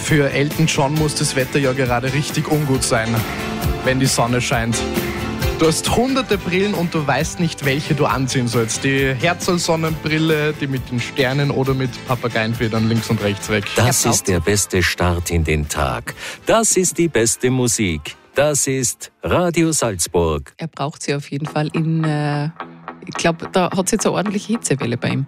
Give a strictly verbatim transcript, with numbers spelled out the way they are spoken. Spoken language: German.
Für Elton John muss das Wetter ja gerade richtig ungut sein, wenn die Sonne scheint. Du hast hunderte Brillen und du weißt nicht, welche du anziehen sollst. Die Herzl-Sonnenbrille, die mit den Sternen oder mit Papageienfedern links und rechts weg. Das ist der beste Start in den Tag. Das ist die beste Musik. Das ist Radio Salzburg. Er braucht sie auf jeden Fall in, äh, ich glaube, da hat es jetzt eine ordentliche Hitzewelle bei ihm.